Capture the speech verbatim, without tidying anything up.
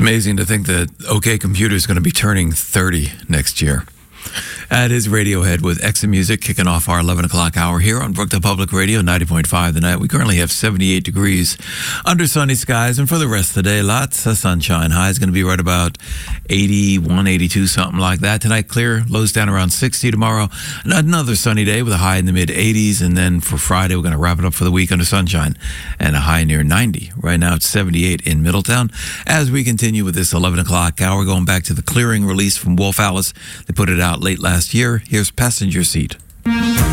amazing to think that OK Computer is going to be turning thirty next year. That is Radiohead with Exit Music kicking off our eleven o'clock hour here on Brookdale Public Radio, ninety point five The Night. We currently have seventy-eight degrees under sunny skies, and for the rest of the day, lots of sunshine. High is going to be right about eighty-one, eighty-two, something like that. Tonight, clear, lows down around sixty. Tomorrow, another sunny day with a high in the mid-eighties, and then for Friday, we're going to wrap it up for the week under sunshine and a high near ninety. Right now, it's seventy-eight in Middletown. As we continue with this eleven o'clock hour, going back to the Clearing release from Wolf Alice. They put it out late last year. Here's Passenger Seat.